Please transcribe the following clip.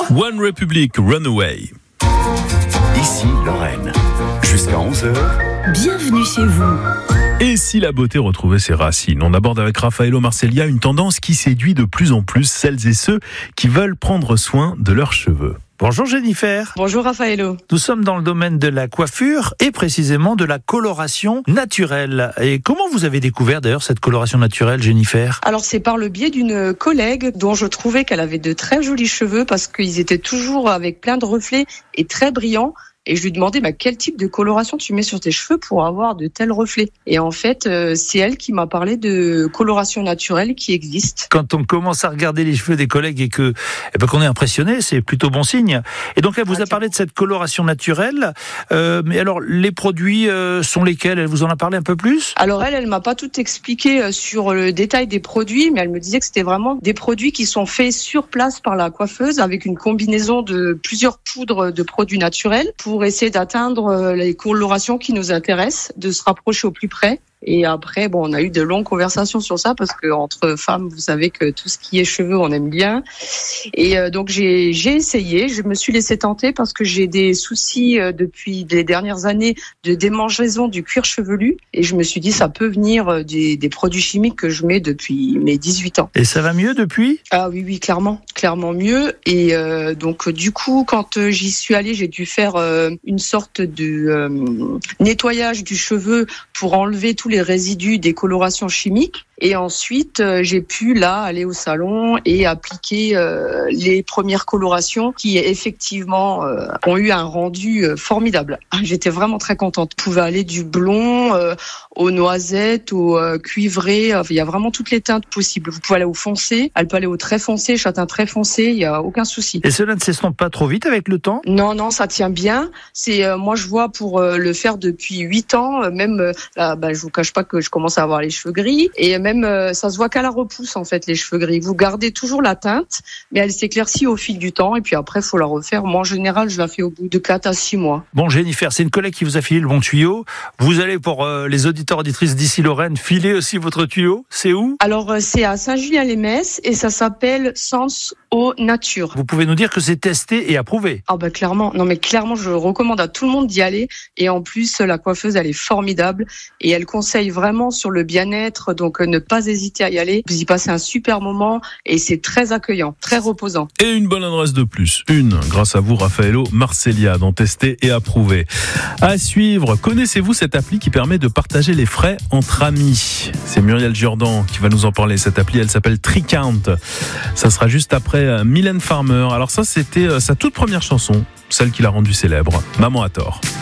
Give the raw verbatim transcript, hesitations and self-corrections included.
One Republic, Runaway. Ici Lorraine, jusqu'à onze heures. Bienvenue chez vous. Et si la beauté retrouvait ses racines? On aborde avec Raffaello Marceglia une tendance qui séduit de plus en plus celles et ceux qui veulent prendre soin de leurs cheveux. Bonjour Jennifer. Bonjour Raffaello. Nous sommes dans le domaine de la coiffure et précisément de la coloration naturelle. Et comment vous avez découvert d'ailleurs cette coloration naturelle, Jennifer? Alors c'est par le biais d'une collègue dont je trouvais qu'elle avait de très jolis cheveux parce qu'ils étaient toujours avec plein de reflets et très brillants. Et je lui demandais bah, quel type de coloration tu mets sur tes cheveux pour avoir de tels reflets. Et en fait, euh, c'est elle qui m'a parlé de coloration naturelle qui existe. Quand on commence à regarder les cheveux des collègues et que eh ben, qu'on est impressionné, c'est plutôt bon signe. Et donc elle vous a parlé de cette coloration naturelle. Euh, mais alors les produits euh, sont lesquels? Elle vous en a parlé un peu plus? Alors elle, elle m'a pas tout expliqué sur le détail des produits, mais elle me disait que c'était vraiment des produits qui sont faits sur place par la coiffeuse avec une combinaison de plusieurs poudres de produits naturels pour pour essayer d'atteindre les colorations qui nous intéressent, de se rapprocher au plus près. Et après, bon, on a eu de longues conversations sur ça parce que entre femmes, vous savez que tout ce qui est cheveux, on aime bien. Et euh, donc j'ai j'ai essayé, je me suis laissée tenter parce que j'ai des soucis euh, depuis les dernières années de démangeaison du cuir chevelu et je me suis dit ça peut venir euh, des, des produits chimiques que je mets depuis mes dix-huit ans. Et ça va mieux depuis? Ah oui oui, clairement, clairement mieux. Et euh, donc du coup, quand euh, j'y suis allée, j'ai dû faire euh, une sorte de euh, nettoyage du cheveu pour enlever tous les résidus des colorations chimiques. Et ensuite, euh, j'ai pu là aller au salon et appliquer euh, les premières colorations qui effectivement euh, ont eu un rendu euh, formidable. J'étais vraiment très contente. Vous pouvez aller du blond euh, aux noisettes, au euh, cuivré. Enfin, il y a vraiment toutes les teintes possibles. Vous pouvez aller au foncé, elle peut aller au très foncé, châtain très foncé. Il y a aucun souci. Et cela ne s'estompe pas trop vite avec le temps? Non, non, ça tient bien. C'est euh, moi, je vois pour euh, le faire depuis huit ans. Euh, même euh, là, bah, je vous cache pas que je commence à avoir les cheveux gris et même euh, ça se voit qu'à la repousse en fait les cheveux gris. Vous gardez toujours la teinte, mais elle s'éclaircit au fil du temps et puis après faut la refaire. Moi en général je la fais au bout de quatre à six mois. Bon Jennifer, c'est une collègue qui vous a filé le bon tuyau. Vous allez pour euh, les auditeurs auditrices d'ici Lorraine filer aussi votre tuyau. C'est où? Alors euh, c'est à Saint-Julien-les-Messes et ça s'appelle Sens Eau Nature. Vous pouvez nous dire que c'est testé et approuvé? Ah bah clairement, non mais clairement je recommande à tout le monde d'y aller et en plus la coiffeuse elle est formidable et elle conseille vraiment sur le bien-être, donc euh, ne pas hésiter à y aller. Vous y passez un super moment et c'est très accueillant, très reposant. Et une bonne adresse de plus, une, grâce à vous Raffaello Marceglia, dans Testé et Approuvé. À suivre, connaissez-vous cette appli qui permet de partager les frais entre amis? C'est Muriel Jordan qui va nous en parler. Cette appli, elle s'appelle Tricount. Ça sera juste après Mylène Farmer. Alors ça, c'était sa toute première chanson, celle qui l'a rendue célèbre, Maman a tort.